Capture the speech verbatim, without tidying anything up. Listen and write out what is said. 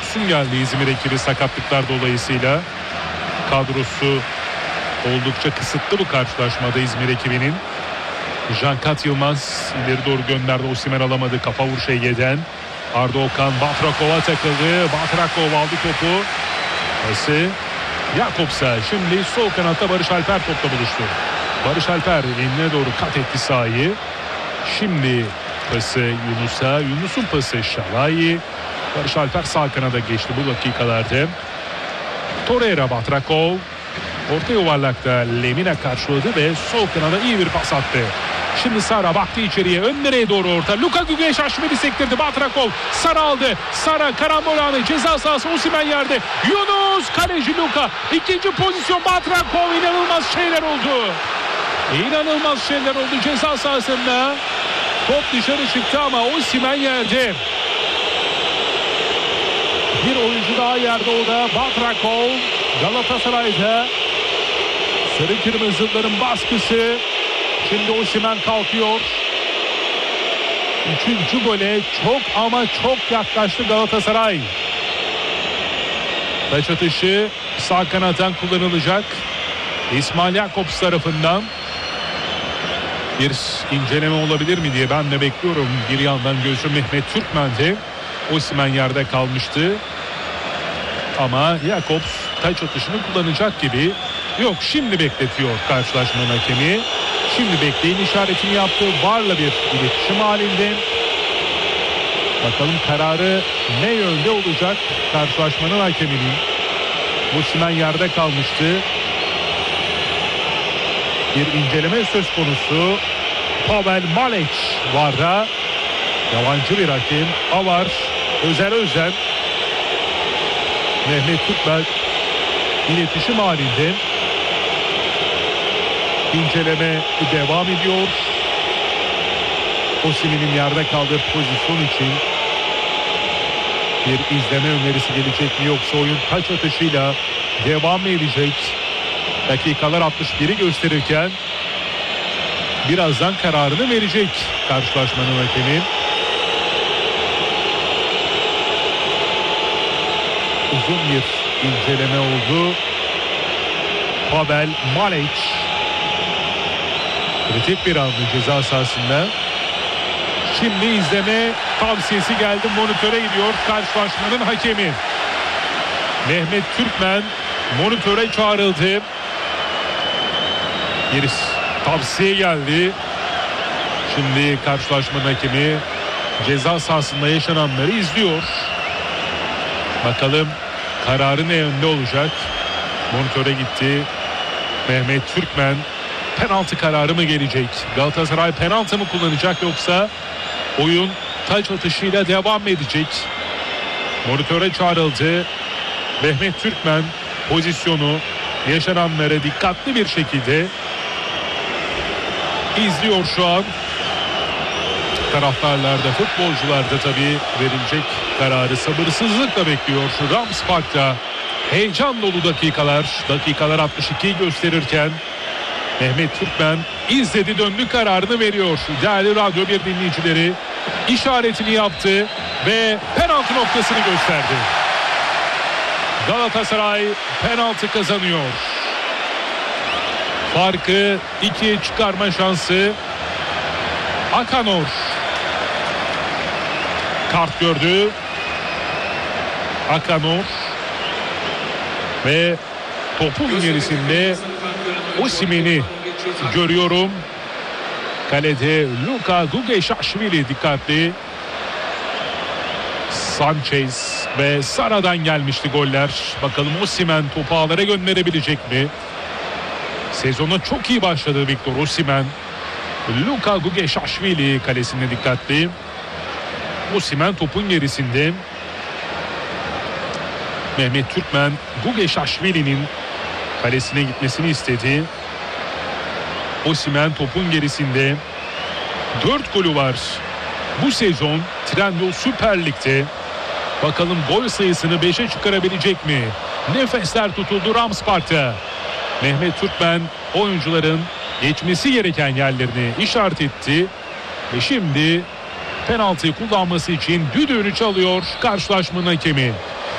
Dursun geldi İzmir ekibi sakatlıklar dolayısıyla. Kadrosu oldukça kısıtlı bu karşılaşmada İzmir ekibinin. Cankat Yılmaz ileri doğru gönderdi. Osimhen alamadı. Kafa vuruşu Ege'den. Arda Okan Batrakov'a takıldı. Batrakov aldı topu. Pası Jakobs'a. Şimdi sol kanatta Barış Alper topla buluştu. Barış Alper eline doğru kat etti sahayı. Şimdi pası Yunus'a. Yunus'un pası Şalai. Barış Alper sağ kanada geçti bu dakikalarda. Torreira Batrakov. Orta yuvarlakta Lemina karşıladı ve sol kanada iyi bir pas attı. Şimdi Sara baktı içeriye. Ön direğe doğru orta. Luka Gugeşaşvili sektirdi. Batrakov. Sara aldı. Sara karambol anı. Ceza sahası. Osimhen yerde. Yunus. Kaleci Luka. İkinci pozisyon Batrakov. İnanılmaz şeyler oldu. İnanılmaz şeyler oldu ceza sahasında. Top dışarı çıktı ama Osimhen yerde. Bir oyuncu daha yerde, o da Batrakov. Galatasaray'da sarı kırmızıların baskısı. Şimdi Osimhen kalkıyor. Üçüncü gole çok ama çok yaklaştı Galatasaray. Taç atışı sağ kanattan kullanılacak. İsmail Jakobs tarafından. Bir inceleme olabilir mi diye ben de bekliyorum. Bir yandan gözüm Mehmet Türkmen'de. Osimhen yerde kalmıştı. Ama Jakobs taç atışını kullanacak gibi. Yok, şimdi bekletiyor karşılaşmanın hakemi. Şimdi bekleyin işaretini yaptı. VAR'la bir iletişim halinde. Bakalım kararı ne yönde olacak karşılaşmanın hakeminin. Osimhen yerde kalmıştı. Bir inceleme söz konusu. Pavel Malec VAR'da. Yabancı bir hakem. Avar, Özer Özen, Mehmet Türkmen iletişim halinde. İnceleme devam ediyor. Osimhen'in yerde kaldığı pozisyon için bir izleme önerisi gelecek mi, yoksa oyun taç atışıyla devam mı edecek? Dakikalar altmış biri gösterirken birazdan kararını verecek karşılaşmanın hakemi. Uzun bir inceleme oldu. Pavel Malec kritik bir andı ceza sahasında. Şimdi izleme tavsiyesi geldi. Monitöre gidiyor karşılaşmanın hakemi. Mehmet Türkmen monitöre çağrıldı. Bir tavsiye geldi. Şimdi karşılaşmanın hakemi ceza sahasında yaşananları izliyor. Bakalım kararı ne yönde olacak? Monitöre gitti. Mehmet Türkmen, penaltı kararı mı gelecek? Galatasaray penaltı mı kullanacak, yoksa oyun taç atışıyla devam mı edecek? Monitöre çağrıldı. Mehmet Türkmen pozisyonu, yaşananları dikkatli bir şekilde izliyor şu an. Taraftarlarda, futbolcularda tabii verilecek kararı sabırsızlıkla bekliyor. Şu Rams Park'ta heyecan dolu dakikalar. Dakikalar altmış ikiyi gösterirken Mehmet Türkmen izledi, döndü, kararını veriyor. Değerli Radyo bir dinleyicileri, işaretini yaptı ve penaltı noktasını gösterdi. Galatasaray penaltı kazanıyor. Farkı ikiye çıkarma şansı. Akanor kart gördü. Akanor ve topun gerisinde Osimhen'i görüyorum. Kalede Luka Gugeşaşvili dikkatli. Sanchez ve Sara'dan gelmişti goller. Bakalım Osimhen topu ağlara gönderebilecek mi? Sezona çok iyi başladı Victor Osimhen. Luka Gugeşaşvili kalesinde dikkatli. Osimhen topun gerisinde. Mehmet Türkmen Gugeşaşvili'nin kalesine gitmesini istedi. Osimhen topun gerisinde. dört golü var bu sezon Trendyol Süper Lig'de. Bakalım gol sayısını beşe çıkarabilecek mi? Nefesler tutuldu Rams Park'ta. Mehmet Türkmen oyuncuların geçmesi gereken yerlerini işaret etti. Ve şimdi penaltıyı kullanması için düdüğünü çalıyor karşılaşmanın hakemi.